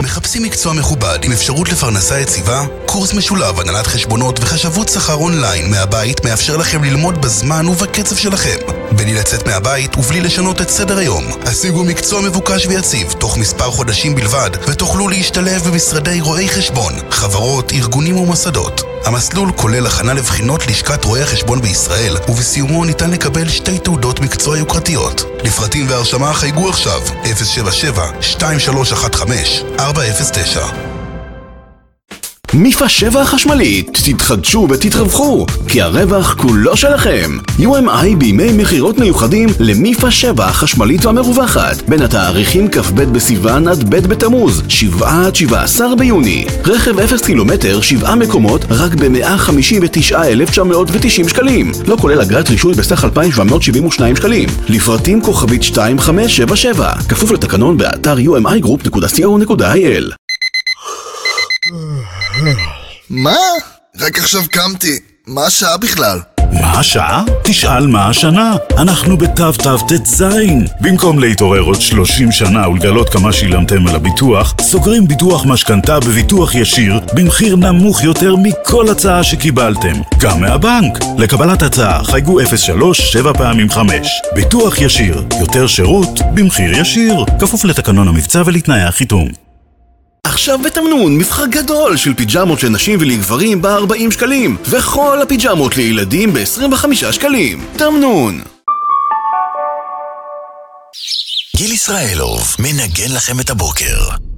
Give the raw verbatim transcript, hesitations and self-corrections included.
מחפשים מקצוע מכובד עם אפשרות לפרנסה יציבה? קורס משולב הנהלת חשבונות וחשבות שכר אונליין מהבית מאפשר לכם ללמוד בזמן ובקצב שלכם, בלי לצאת מהבית ובלי לשנות את סדר היום. השיגו מקצוע מבוקש ויציב תוך מספר חודשים בלבד, ותוכלו להשתלב במשרדי רואי חשבון, חברות, ארגונים ומוסדות. המסלול כולל הכנה לבחינות לשכת רואי החשבון בישראל, ובסיומו ניתן לקבל שתי תעודות מקצוע יוקרתיות. לפרטים והרשמה חייגו עכשיו אפס שבע שבע שתיים שלוש אחת חמש ארבע אפס תשע. מיפה שבע החשמלית, תתחדשו ותתרווחו, כי הרווח כולו שלכם. יו אם איי בימי מחירות מיוחדים למיפה שבע החשמלית והמרווחת, בין התאריכים כ"ב בסיוון עד ב' בתמוז, שבעה עד שבעה עשר ביוני. רכב אפס קילומטר, שבעה מקומות, רק ב-מאה חמישים ותשעה אלף תשע מאות ותשעים שקלים. לא כולל אגרת רישוי בסך אלפיים שבע מאות שבעים ושניים שקלים. לפרטים כוכבית שתיים חמש שבע שבע. כפוף לתקנון באתר יו אם איי גרופ נקודה סי או נקודה איי אל. מה? רק עכשיו קמתי. מה השעה בכלל? מה השעה? תשאל מה השנה. אנחנו בתו תו תזין. במקום להתעורר עוד שלושים שנה ולגלות כמה שילמתם על הביטוח, סוגרים ביטוח משכנתה בביטוח ישיר במחיר נמוך יותר מכל הצעה שקיבלתם, גם מהבנק. לקבלת הצעה חייגו אפס שלוש שבע פעמים חמש. ביטוח ישיר, יותר שירות במחיר ישיר, כפוף לתקנון המבצע ולתנאי החיתום. עכשיו בתמנון, מבחר גדול של פיג'מות לנשים ולגברים ב-ארבעים שקלים, וכל הפיג'מות לילדים ב-עשרים וחמישה שקלים. תמנון. גיל ישראלוב מנגן לכם את הבוקר.